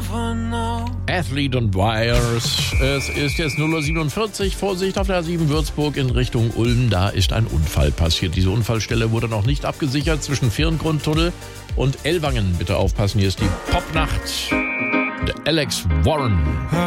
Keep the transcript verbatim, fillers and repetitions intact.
Athlete und Wires. Es ist jetzt null Uhr siebenundvierzig. Vorsicht auf der A sieben Würzburg in Richtung Ulm. Da ist ein Unfall passiert. Diese Unfallstelle wurde noch nicht abgesichert zwischen Virngrundtunnel und Ellwangen. Bitte aufpassen, hier ist die Popnacht. Der Alex Warren.